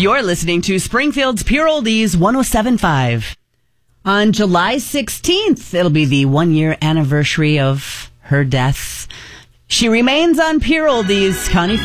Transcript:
You're listening to Springfield's Pure Oldies 107.5. On July 16th, it'll be the 1-year anniversary of her death. She remains on Pure Oldies. Connie